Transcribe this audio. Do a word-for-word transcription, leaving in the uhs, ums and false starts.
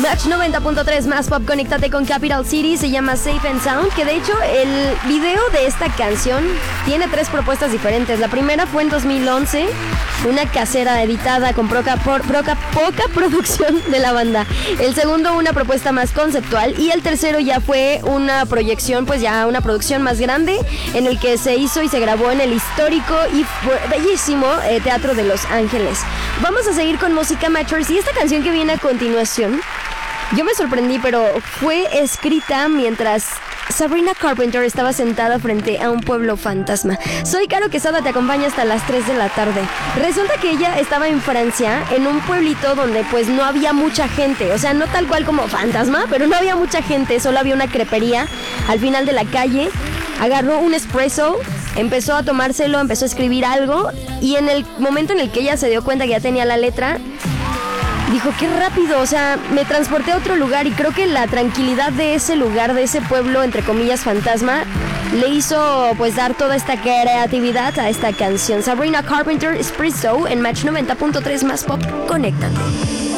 Match noventa punto tres más pop, conéctate con Capital City, se llama Safe and Sound, que de hecho el video de esta canción tiene tres propuestas diferentes. La primera fue en dos mil once, una casera editada con poca, por, poca, poca producción de la banda. El segundo, una propuesta más conceptual, y el tercero ya fue una proyección, pues ya una producción más grande, en el que se hizo y se grabó en el histórico y bellísimo eh, Teatro de Los Ángeles. Vamos a seguir con música Matchers, y esta canción que viene a continuación, yo me sorprendí, pero fue escrita mientras Sabrina Carpenter estaba sentada frente a un pueblo fantasma. Soy Caro Quesada, te acompaña hasta las tres de la tarde. Resulta que ella estaba en Francia, en un pueblito donde pues no había mucha gente. O sea, no tal cual como fantasma, pero no había mucha gente, solo había una crepería al final de la calle. Agarró un espresso, empezó a tomárselo, empezó a escribir algo, y en el momento en el que ella se dio cuenta que ya tenía la letra, dijo, qué rápido, o sea, me transporté a otro lugar, y creo que la tranquilidad de ese lugar, de ese pueblo, entre comillas, fantasma, le hizo pues dar toda esta creatividad a esta canción. Sabrina Carpenter, Espresso, en Match noventa punto tres más pop, conéctate.